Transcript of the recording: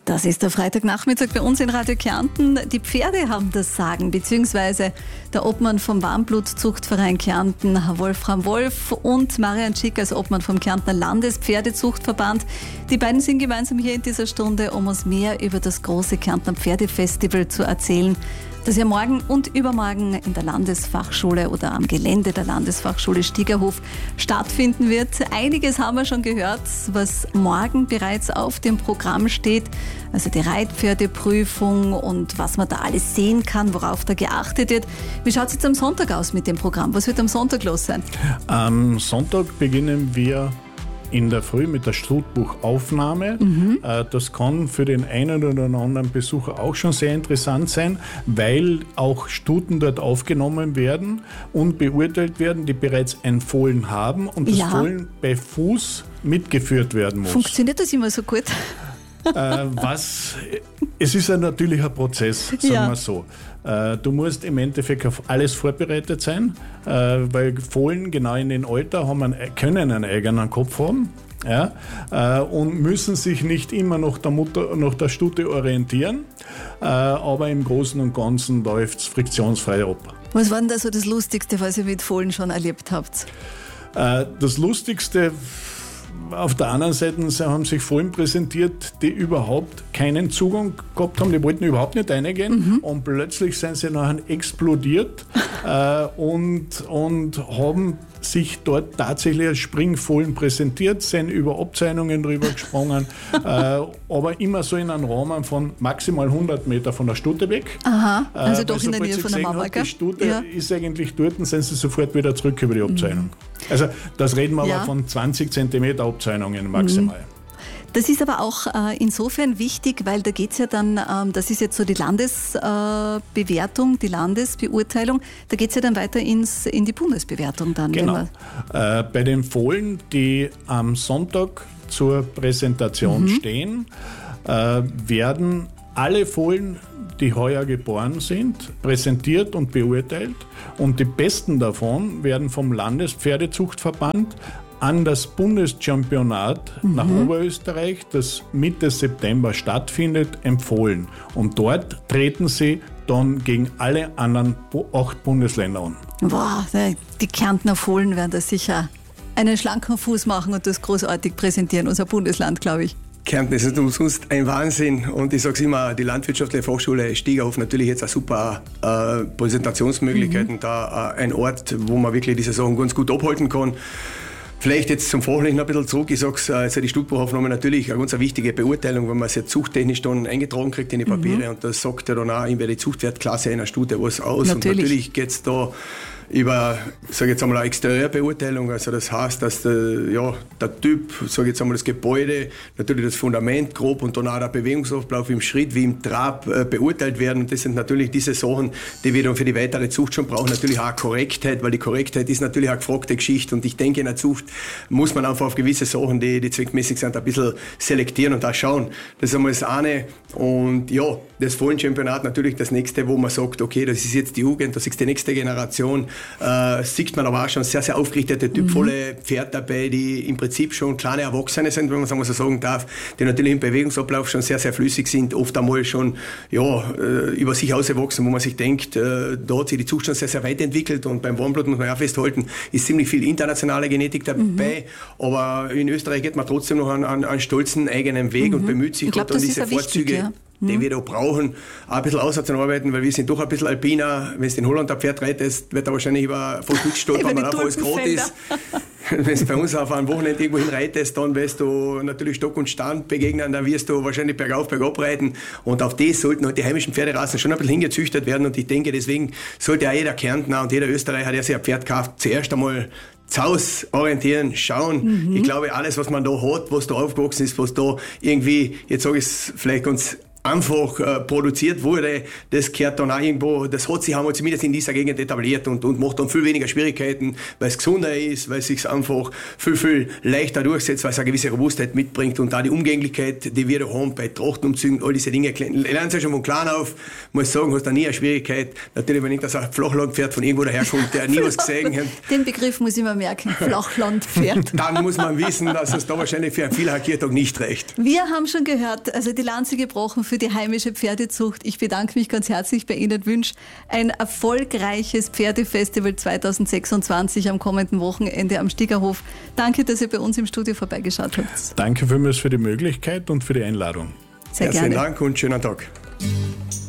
Das ist der Freitagnachmittag bei uns in Radio Kärnten. Die Pferde haben das Sagen, beziehungsweise der Obmann vom Warmblutzuchtverein Kärnten, Wolfram Wolf, und Marian Schick als Obmann vom Kärntner Landespferdezuchtverband. Die beiden sind gemeinsam hier in dieser Stunde, um uns mehr über das große Kärntner Pferdefestival zu erzählen, das ja morgen und übermorgen in der Landesfachschule oder am Gelände der Landesfachschule Stiegerhof stattfinden wird. Einiges haben wir schon gehört, was morgen bereits auf dem Programm steht. Also die Reitpferdeprüfung und was man da alles sehen kann, worauf da geachtet wird. Wie schaut es jetzt am Sonntag aus mit dem Programm? Was wird am Sonntag los sein? Am Sonntag beginnen wir in der Früh mit der Stutbuchaufnahme. Das kann für den einen oder anderen Besucher auch schon sehr interessant sein, weil auch Stuten dort aufgenommen werden und beurteilt werden, die bereits ein Fohlen haben und das Fohlen bei Fuß mitgeführt werden muss. Funktioniert das immer so gut? Es ist ein natürlicher Prozess, sagen wir so. Du musst im Endeffekt auf alles vorbereitet sein, weil Fohlen genau in dem Alter können einen eigenen Kopf haben. Und müssen sich nicht immer nach der Stute orientieren, aber im Großen und Ganzen läuft es friktionsfrei ab. Was war denn da so das Lustigste, was ihr mit Fohlen schon erlebt habt? Das Lustigste, auf der anderen Seite haben sich Fohlen präsentiert, die überhaupt keinen Zugang gehabt haben, die wollten überhaupt nicht reingehen und plötzlich sind sie nachher explodiert und haben sich dort tatsächlich als Springfohlen präsentiert, sind über Abzeichnungen drüber gesprungen, aber immer so in einem Rahmen von maximal 100 Meter von der Stute weg. Aha, also doch in der Nähe von der Mama. Die Stute ist eigentlich dort und sind sie sofort wieder zurück über die Abzeichnung. Also das reden wir aber von 20 cm Abzeichnungen maximal. Das ist aber auch insofern wichtig, weil da geht es ja dann, das ist jetzt so die Landesbewertung, die Landesbeurteilung, da geht es ja dann weiter in die Bundesbewertung dann. Genau. Bei den Fohlen, die am Sonntag zur Präsentation stehen, werden alle Fohlen, die heuer geboren sind, präsentiert und beurteilt. Und die besten davon werden vom Landespferdezuchtverband an das Bundeschampionat nach Oberösterreich, das Mitte September stattfindet, empfohlen. Und dort treten sie dann gegen alle anderen 8 Bundesländer an. Boah, die Kärntner Fohlen werden da sicher einen schlanken Fuß machen und das großartig präsentieren, unser Bundesland, glaube ich. Kärnten ist umsonst ein Wahnsinn und ich sage es immer, die Landwirtschaftliche Fachschule Stiegerhof natürlich jetzt eine super Präsentationsmöglichkeiten, da ein Ort, wo man wirklich diese Sachen ganz gut abhalten kann. Vielleicht jetzt zum Fachlichen ein bisschen zurück. Ich sage es, also die Stutbuchaufnahme natürlich eine ganz wichtige Beurteilung, wenn man es jetzt zuchttechnisch dann eingetragen kriegt in die Papiere und das sagt ja dann auch über die Zuchtwertklasse einer Stute was aus. Natürlich. Und natürlich geht es da über, sage jetzt einmal, eine Exterieurbeurteilung, also das heißt, dass der Typ, sage jetzt einmal, das Gebäude, natürlich das Fundament grob und dann auch der Bewegungsablauf im Schritt wie im Trab beurteilt werden und das sind natürlich diese Sachen, die wir dann für die weitere Zucht schon brauchen, natürlich auch Korrektheit, weil die Korrektheit ist natürlich eine gefragte Geschichte und ich denke, in der Zucht muss man einfach auf gewisse Sachen, die zweckmäßig sind, ein bisschen selektieren und auch schauen. Das ist einmal das eine und ja, das Fohlenchampionat natürlich das nächste, wo man sagt, okay, das ist jetzt die Jugend, das ist die nächste Generation. Sieht man aber auch schon sehr, sehr aufgerichtete, typvolle Pferde dabei, die im Prinzip schon kleine Erwachsene sind, wenn man es so sagen darf, die natürlich im Bewegungsablauf schon sehr, sehr flüssig sind, oft einmal schon über sich ausgewachsen, wo man sich denkt, da hat sich die Zucht schon sehr, sehr weit entwickelt und beim Warmblut muss man auch festhalten, ist ziemlich viel internationale Genetik dabei, aber in Österreich geht man trotzdem noch einen stolzen eigenen Weg und bemüht sich um diese Vorzüge, die wir da brauchen, auch ein bisschen auszuarbeiten, weil wir sind doch ein bisschen alpiner. Wenn du in Holland ein Pferd reitest, wird er wahrscheinlich über voll stolpern, weil einfach alles gerade ist. Wenn du bei uns auf einem Wochenende irgendwo hinreitest, dann wirst du natürlich Stock und Stand begegnen, dann wirst du wahrscheinlich bergauf, bergab reiten. Und auf das sollten halt die heimischen Pferderassen schon ein bisschen hingezüchtet werden. Und ich denke, deswegen sollte auch jeder Kärntner und jeder Österreicher, der sich ein Pferd kauft, zuerst einmal zu Hause orientieren, schauen. Ich glaube, alles, was man da hat, was da aufgewachsen ist, was da irgendwie, jetzt sage ich es vielleicht ganz einfach produziert wurde, das gehört dann auch irgendwo, haben wir zumindest in dieser Gegend etabliert und macht dann viel weniger Schwierigkeiten, weil es gesunder ist, weil es sich einfach viel leichter durchsetzt, weil es eine gewisse Robustheit mitbringt und auch die Umgänglichkeit, die wir da haben bei Trachtenumzügen, all diese Dinge, lernen Sie ja schon von klein auf, muss sagen, hast da nie eine Schwierigkeit. Natürlich, wenn ich das ein Flachlandpferd von irgendwo daherkommt, der nie was gesehen hat. Den Begriff muss ich mir merken, Flachlandpferd. Dann muss man wissen, dass es da wahrscheinlich für einen Vielhackiertag nicht reicht. Wir haben schon gehört, also die Lanze gebrochen für die heimische Pferdezucht. Ich bedanke mich ganz herzlich bei Ihnen, wünsche ein erfolgreiches Pferdefestival 2026 am kommenden Wochenende am Stiegerhof. Danke, dass ihr bei uns im Studio vorbeigeschaut habt. Danke vielmals für die Möglichkeit und für die Einladung. Sehr gerne. Herzlichen Dank und schönen Tag.